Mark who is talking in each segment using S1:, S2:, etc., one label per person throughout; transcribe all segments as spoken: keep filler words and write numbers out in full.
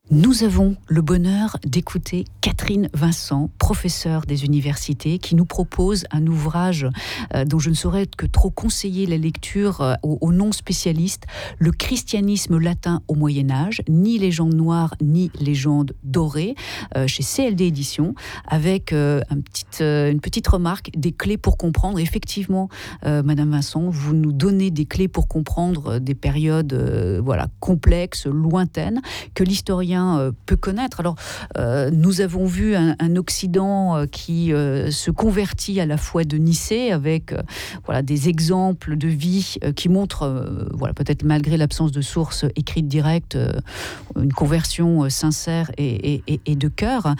S1: Nous avons le bonheur d'écouter Catherine Vincent, professeure des universités, qui nous propose un ouvrage euh, dont je ne saurais que trop conseiller la lecture euh, aux, aux non-spécialistes, Le christianisme latin au Moyen-Âge, ni légende noire, ni légende dorée, euh, chez C L D Éditions, avec euh, un petit, euh, une petite remarque, des clés pour comprendre. Effectivement, euh, Madame Vincent, vous nous donnez des clés pour comprendre des périodes euh, voilà, complexes, lointaines, que l'historien peut connaître. Alors, euh, nous avons vu un, un Occident euh, qui euh, se convertit à la foi de Nicée avec euh, voilà, des exemples de vie euh, qui montrent, euh, voilà, peut-être malgré l'absence de sources écrites directes, euh, une conversion euh, sincère et, et, et de cœur.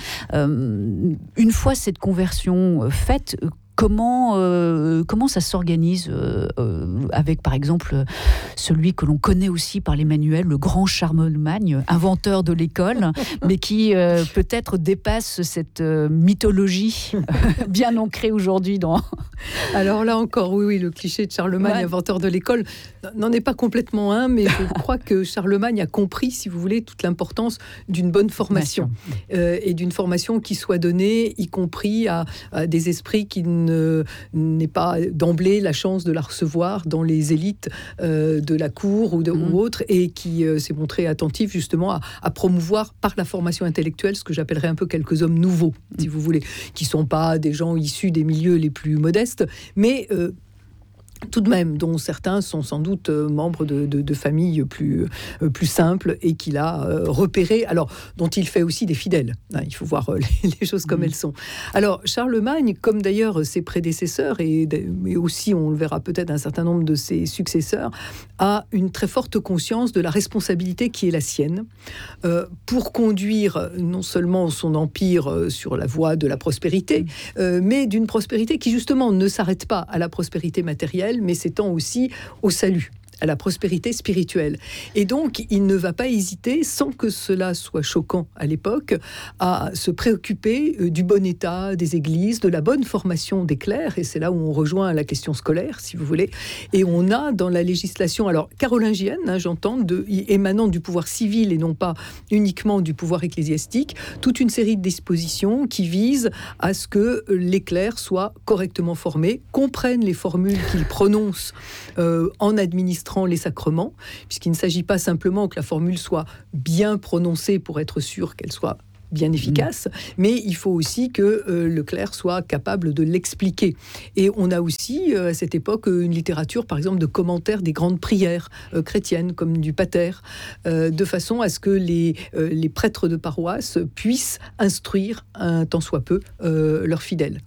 S1: Euh, une fois cette conversion euh, faite, Comment, euh, comment ça s'organise euh, euh, avec, par exemple, celui que l'on connaît aussi par les manuels, le grand Charlemagne, inventeur de l'école, mais qui euh, peut-être dépasse cette euh, mythologie bien ancrée aujourd'hui dans...
S2: Alors là encore, oui, oui, le cliché de Charlemagne, ouais. inventeur de l'école, n'en est pas complètement un, mais je crois que Charlemagne a compris, si vous voulez, toute l'importance d'une bonne formation euh, et d'une formation qui soit donnée, y compris à, à des esprits qui ne n'est pas d'emblée la chance de la recevoir dans les élites euh, de la cour ou, de, mmh. ou autre, et qui euh, s'est montré attentif justement à, à promouvoir par la formation intellectuelle ce que j'appellerais un peu quelques hommes nouveaux, mmh. si vous voulez, qui ne sont pas des gens issus des milieux les plus modestes, mais euh, tout de même, dont certains sont sans doute euh, membres de, de, de familles plus, euh, plus simples et qu'il a euh, repérés, alors dont il fait aussi des fidèles. Hein, il faut voir euh, les, les choses comme mmh. elles sont. Alors, Charlemagne, comme d'ailleurs ses prédécesseurs, et, et aussi, on le verra peut-être, un certain nombre de ses successeurs, a une très forte conscience de la responsabilité qui est la sienne euh, pour conduire non seulement son empire euh, sur la voie de la prospérité, mmh. euh, mais d'une prospérité qui justement ne s'arrête pas à la prospérité matérielle, mais s'étend aussi au salut, à la prospérité spirituelle. Et donc, il ne va pas hésiter, sans que cela soit choquant à l'époque, à se préoccuper du bon état des églises, de la bonne formation des clercs, et c'est là où on rejoint la question scolaire, si vous voulez. Et on a dans la législation, alors carolingienne, hein, j'entends, de, émanant du pouvoir civil et non pas uniquement du pouvoir ecclésiastique, toute une série de dispositions qui visent à ce que les clercs soient correctement formés, comprennent les formules qu'ils prononcent euh, en administration les sacrements, puisqu'il ne s'agit pas simplement que la formule soit bien prononcée pour être sûr qu'elle soit bien efficace, mmh. mais il faut aussi que euh, le clerc soit capable de l'expliquer. Et on a aussi, euh, à cette époque, une littérature, par exemple, de commentaires des grandes prières euh, chrétiennes, comme du pater, euh, de façon à ce que les, euh, les prêtres de paroisse puissent instruire, un tant soit peu, euh, leurs fidèles.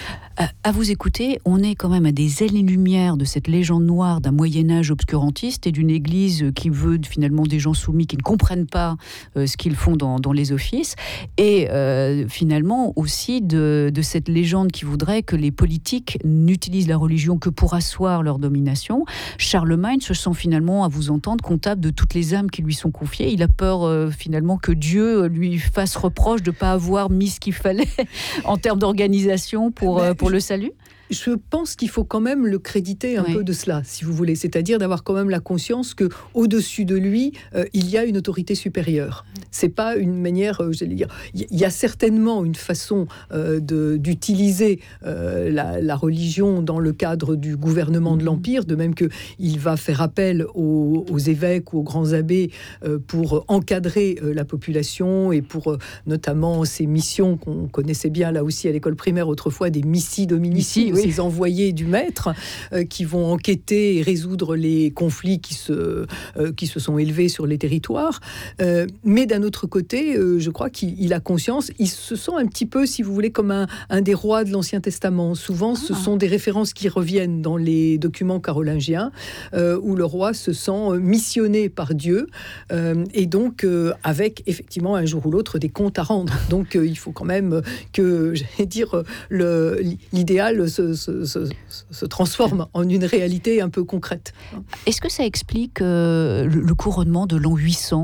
S1: À vous écouter, on est quand même à des années-lumière de cette légende noire d'un Moyen-Âge obscurantiste et d'une église qui veut finalement des gens soumis qui ne comprennent pas euh, ce qu'ils font dans, dans les offices, et euh, finalement aussi de, de cette légende qui voudrait que les politiques n'utilisent la religion que pour asseoir leur domination. Charlemagne se sent finalement, à vous entendre, comptable de toutes les âmes qui lui sont confiées. Il a peur euh, finalement que Dieu lui fasse reproche de ne pas avoir mis ce qu'il fallait en termes d'organisation pour, euh, pour le salut.
S2: Je pense qu'il faut quand même le créditer un oui. peu de cela, si vous voulez. C'est-à-dire d'avoir quand même la conscience qu'au-dessus de lui, euh, il y a une autorité supérieure. C'est pas une manière, euh, j'allais dire... Il y a certainement une façon euh, de, d'utiliser euh, la, la religion dans le cadre du gouvernement de l'Empire, de même qu'il va faire appel aux, aux évêques ou aux grands abbés euh, pour encadrer euh, la population et pour euh, notamment ces missions qu'on connaissait bien là aussi à l'école primaire autrefois, des missi dominici, oui. ces envoyés du maître euh, qui vont enquêter et résoudre les conflits qui se, euh, qui se sont élevés sur les territoires. Euh, mais d'un autre côté, euh, je crois qu'il il a conscience, il se sent un petit peu, si vous voulez, comme un, un des rois de l'Ancien Testament. Souvent, ah. ce sont des références qui reviennent dans les documents carolingiens, euh, où le roi se sent missionné par Dieu, euh, et donc euh, avec effectivement un jour ou l'autre des comptes à rendre. Donc euh, il faut quand même que, j'allais dire, le, l'idéal se, se, se, se transforme en une réalité un peu concrète.
S1: Est-ce que ça explique euh, le, le couronnement de l'an huit cents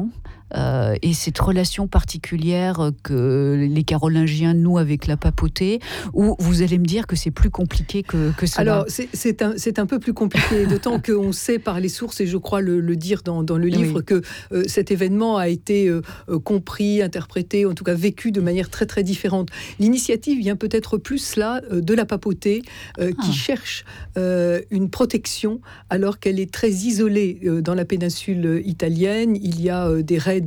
S1: euh, et cette relation particulière que les Carolingiens nouent avec la papauté, ou vous allez me dire que c'est plus compliqué que, que cela?
S2: Alors, c'est, c'est, un, c'est un peu plus compliqué, d'autant qu'on sait par les sources, et je crois le, le dire dans, dans le livre, oui. que euh, cet événement a été euh, compris, interprété, en tout cas vécu de manière très très différente. L'initiative vient peut-être plus là euh, de la papauté, euh, ah. qui cherche euh, une protection, alors qu'elle est très isolée euh, dans la péninsule italienne. Il y a euh, des raids,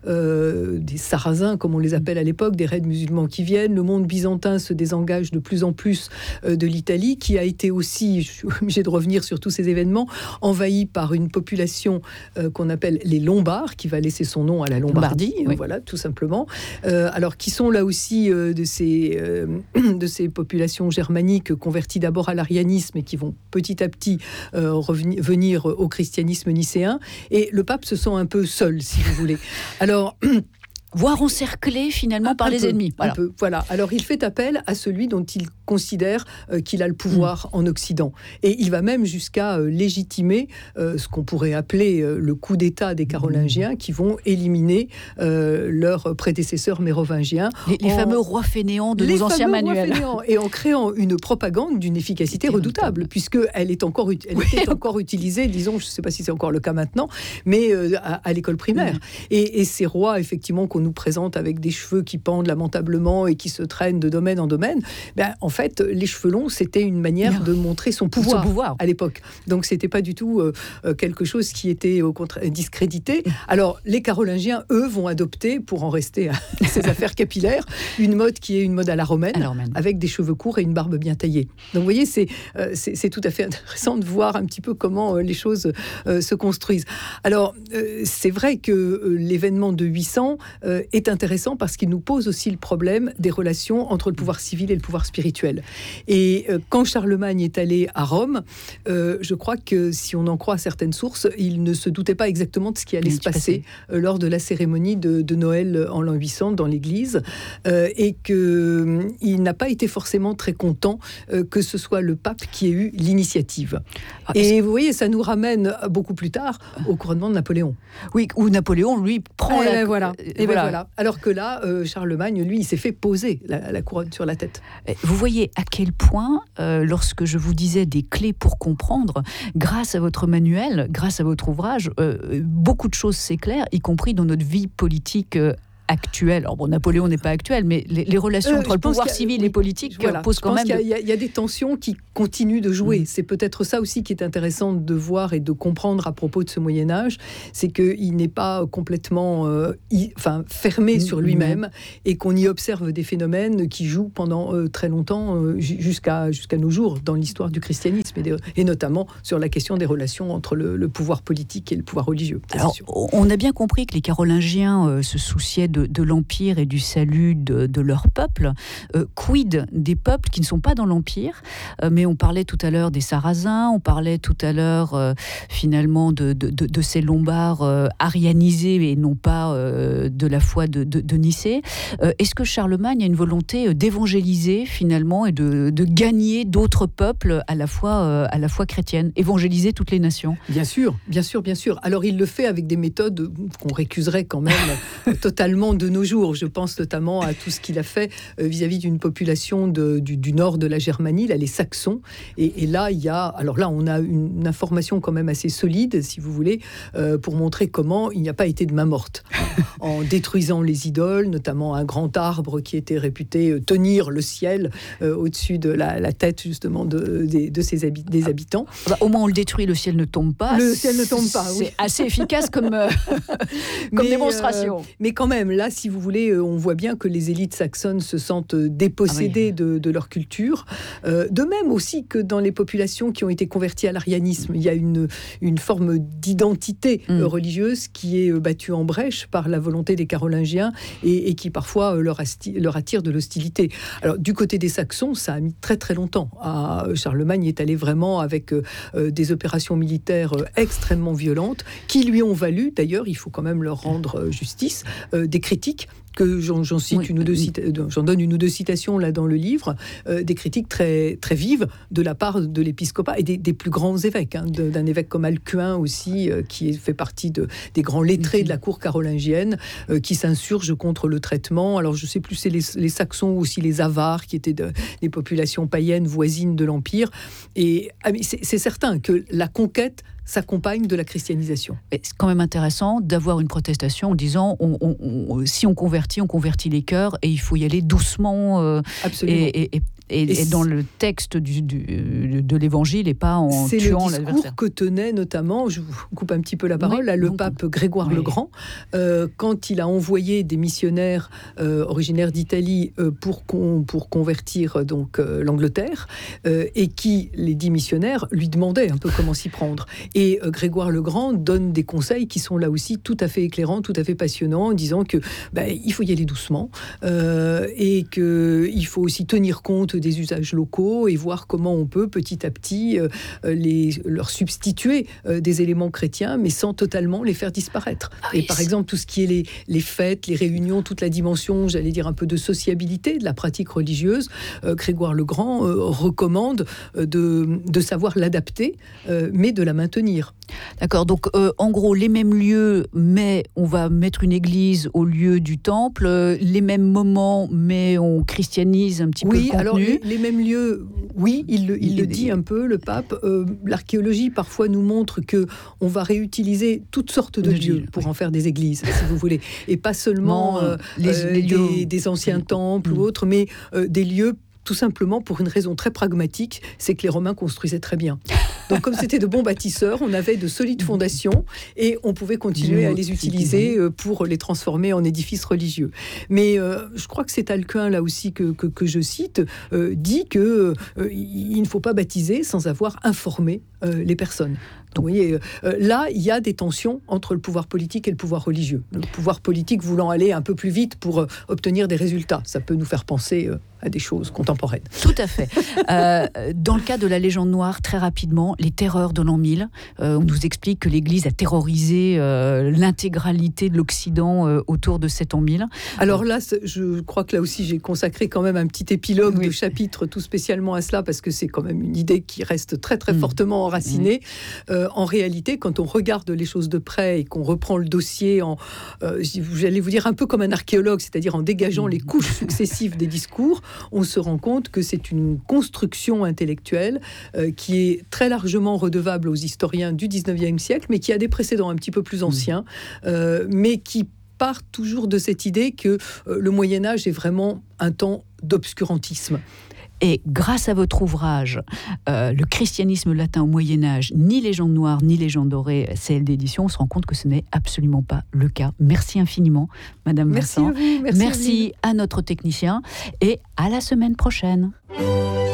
S2: euh, des sarrasins, comme on les appelle à l'époque, des raids musulmans qui viennent. Le monde byzantin se désengage de plus en plus euh, de l'Italie, qui a été aussi, je suis obligée de revenir sur tous ces événements, envahi par une population euh, qu'on appelle les Lombards, qui va laisser son nom à la Lombardie, oui. voilà, tout simplement. Euh, alors, qui sont là aussi euh, de, ces, euh, de ces populations germaniques converties d'abord à l'arianisme et qui vont petit à petit euh, revenir, venir au christianisme nicéen. Et le pape se sent un peu seul, si vous voulez. Alors...
S1: voire encerclé finalement un, par un les
S2: peu,
S1: ennemis. Voilà.
S2: Un peu, voilà. Alors il fait appel à celui dont il considère euh, qu'il a le pouvoir mmh. en Occident. Et il va même jusqu'à euh, légitimer euh, ce qu'on pourrait appeler euh, le coup d'État des Carolingiens, mmh. qui vont éliminer euh, leurs prédécesseurs mérovingiens.
S1: Les, les en... fameux rois fainéants de les nos anciens manuels.
S2: Et en créant une propagande d'une efficacité redoutable, puisqu'elle est encore, elle oui. était encore utilisée, disons, je ne sais pas si c'est encore le cas maintenant, mais euh, à, à l'école primaire. Mmh. Et, et ces rois, effectivement, qu'on nous présente avec des cheveux qui pendent lamentablement et qui se traînent de domaine en domaine, ben, en fait, les cheveux longs, c'était une manière de montrer son pouvoir, son pouvoir. à l'époque. Donc, c'était pas du tout euh, quelque chose qui était au contraire discrédité. Alors, les Carolingiens, eux, vont adopter, pour en rester à ces affaires capillaires, une mode qui est une mode à la romaine, à la romaine. Avec des cheveux courts et une barbe bien taillée. Donc, vous voyez, c'est, euh, c'est, c'est tout à fait intéressant de voir un petit peu comment euh, les choses euh, se construisent. Alors, euh, c'est vrai que euh, l'événement de huit cents euh, est intéressant parce qu'il nous pose aussi le problème des relations entre le pouvoir civil et le pouvoir spirituel. Et euh, quand Charlemagne est allé à Rome, euh, je crois que si on en croit certaines sources, il ne se doutait pas exactement de ce qui allait se passer euh, lors de la cérémonie de, de Noël en l'an huit cents dans l'église, euh, et qu'il euh, n'a pas été forcément très content euh, que ce soit le pape qui ait eu l'initiative. Ah, et vous voyez, ça nous ramène beaucoup plus tard au couronnement de Napoléon.
S1: Oui, où Napoléon, lui, prend
S2: et
S1: la...
S2: Ben voilà. Et voilà. Voilà. Alors que là, euh, Charlemagne, lui, il s'est fait poser la, la couronne sur la tête.
S1: Vous voyez à quel point, euh, lorsque je vous disais des clés pour comprendre, grâce à votre manuel, grâce à votre ouvrage, euh, beaucoup de choses s'éclairent, y compris dans notre vie politique euh, actuelle. Alors bon, Napoléon n'est pas actuel, mais les, les relations euh, entre le pouvoir civil oui, et politique voilà, posent quand même...
S2: Il y, a, il y a des tensions qui continuent de jouer. Mmh. C'est peut-être ça aussi qui est intéressant de voir et de comprendre à propos de ce Moyen-Âge, c'est qu'il n'est pas complètement euh, y, enfin, fermé mmh. sur lui-même mmh. et qu'on y observe des phénomènes qui jouent pendant euh, très longtemps, euh, jusqu'à, jusqu'à nos jours, dans l'histoire du christianisme et, de, et notamment sur la question des relations entre le, le pouvoir politique et le pouvoir religieux.
S1: Alors, on a bien compris que les Carolingiens euh, se souciaient de De, de l'Empire et du salut de, de leur peuple. Euh, quid des peuples qui ne sont pas dans l'Empire, euh, mais on parlait tout à l'heure des Sarrasins, on parlait tout à l'heure euh, finalement de, de, de, de ces Lombards euh, arianisés et non pas euh, de la foi de, de, de Nicée. Euh, est-ce que Charlemagne a une volonté d'évangéliser finalement et de, de gagner d'autres peuples à la fois, euh, à la fois chrétienne, évangéliser toutes les nations?
S2: Bien sûr, bien sûr, bien sûr. Alors il le fait avec des méthodes qu'on récuserait quand même totalement de nos jours. Je pense notamment à tout ce qu'il a fait euh, vis-à-vis d'une population de, du, du nord de la Germanie, là, les Saxons. Et, et là, il y a... Alors là, on a une, une information quand même assez solide, si vous voulez, euh, pour montrer comment il n'y a pas été de main morte. En détruisant les idoles, notamment un grand arbre qui était réputé tenir le ciel euh, au-dessus de la, la tête, justement, de, de, de ses habi- des habitants.
S1: Bah, au moins, on le détruit, le ciel ne tombe pas.
S2: Le ciel ne tombe pas, oui.
S1: C'est assez efficace comme, euh, comme
S2: mais,
S1: démonstration.
S2: Euh, mais quand même, là, si vous voulez, on voit bien que les élites saxonnes se sentent dépossédées ah oui. de, de leur culture. Euh, de même aussi que dans les populations qui ont été converties à l'arianisme, il y a une, une forme d'identité mm. religieuse qui est battue en brèche par la volonté des Carolingiens et, et qui parfois leur, asti- leur attire de l'hostilité. Alors, du côté des Saxons, ça a mis très très longtemps. À, Charlemagne est allé vraiment avec euh, des opérations militaires euh, extrêmement violentes qui lui ont valu, d'ailleurs, il faut quand même leur rendre euh, justice, euh, des critiques que j'en, j'en cite
S1: oui,
S2: une ou deux,
S1: oui.
S2: cita- j'en donne une ou deux citations là dans le livre, euh, des critiques très très vives de la part de l'épiscopat et des, des plus grands évêques, hein, de, d'un évêque comme Alcuin aussi, euh, qui fait partie de, des grands lettrés de la cour carolingienne, euh, qui s'insurge contre le traitement. Alors je sais plus, c'est les, les Saxons ou aussi les Avars, qui étaient de, des populations païennes voisines de l'Empire. Et ah, mais c'est, c'est certain que la conquête s'accompagne de la christianisation.
S1: Et c'est quand même intéressant d'avoir une protestation en disant on, on, on, si on convertit, on convertit les cœurs et il faut y aller doucement. Euh,
S2: Absolument.
S1: Et, et, et, et, et, et dans le texte du, du, de l'Évangile et pas en
S2: c'est
S1: tuant
S2: le
S1: l'adversaire.
S2: discours que tenait notamment, je vous coupe un petit peu la parole,
S1: oui,
S2: là, le
S1: donc,
S2: pape Grégoire
S1: oui.
S2: le Grand, euh, quand il a envoyé des missionnaires euh, originaires d'Italie euh, pour, con, pour convertir donc, euh, l'Angleterre, euh, et qui, les dix missionnaires, lui demandaient un peu comment s'y prendre. Et euh, Grégoire le Grand donne des conseils qui sont là aussi tout à fait éclairants, tout à fait passionnants, en disant que ben, il faut y aller doucement euh, et qu'il faut aussi tenir compte des usages locaux et voir comment on peut petit à petit euh, les, leur substituer euh, des éléments chrétiens, mais sans totalement les faire disparaître.
S1: Ah oui,
S2: et par exemple, tout ce qui est les, les fêtes, les réunions, toute la dimension, j'allais dire un peu de sociabilité de la pratique religieuse, euh, Grégoire le Grand euh, recommande euh, de, de savoir l'adapter, euh, mais de la maintenir.
S1: D'accord, donc euh, en gros, les mêmes lieux, mais on va mettre une église au lieu du temple, euh, les mêmes moments, mais on christianise un petit
S2: oui,
S1: peu le contenu.
S2: Alors les, les mêmes lieux, oui, il, le, il, il le dit un peu, le pape. Euh, l'archéologie, parfois, nous montre qu'on va réutiliser toutes sortes de, de lieux pour oui. en faire des églises, si vous voulez. Et pas seulement non, euh, les, euh, les des, des anciens temples mmh. ou autres, mais euh, des lieux tout simplement pour une raison très pragmatique, c'est que les Romains construisaient très bien. Donc comme c'était de bons bâtisseurs, on avait de solides fondations et on pouvait continuer à les utiliser pour les transformer en édifices religieux. Mais euh, je crois que c'est Alcuin, là aussi, que, que, que je cite, euh, dit qu'il euh, ne faut pas baptiser sans avoir informé euh, les personnes. Donc, vous voyez, euh, là, il y a des tensions entre le pouvoir politique et le pouvoir religieux. Le pouvoir politique voulant aller un peu plus vite pour euh, obtenir des résultats. Ça peut nous faire penser euh, à des choses contemporaines.
S1: Tout à fait. Euh, dans le cas de la légende noire, très rapidement, les terreurs de l'an mille, euh, on nous explique que l'Église a terrorisé euh, l'intégralité de l'Occident euh, autour de cet an mille.
S2: Alors là, je crois que là aussi, j'ai consacré quand même un petit épilogue oui. de chapitre tout spécialement à cela, parce que c'est quand même une idée qui reste très, très mmh. fortement enracinée. Mmh. Euh, en réalité, quand on regarde les choses de près et qu'on reprend le dossier en, euh, j'allais vous dire un peu comme un archéologue, c'est-à-dire en dégageant mmh. les couches successives des discours, on se rend compte que c'est une construction intellectuelle euh, qui est très largement redevable aux historiens du dix-neuvième siècle, mais qui a des précédents un petit peu plus anciens, mmh. euh, mais qui part toujours de cette idée que euh, le Moyen-Âge est vraiment un temps d'obscurantisme.
S1: Et grâce à votre ouvrage, euh, Le christianisme latin au Moyen-Âge, ni légende noire, ni légende dorée, C L d'édition, on se rend compte que ce n'est absolument pas le cas. Merci infiniment, Madame
S2: merci
S1: Vincent.
S2: À vous, merci,
S1: merci à, à notre technicien et à la semaine prochaine.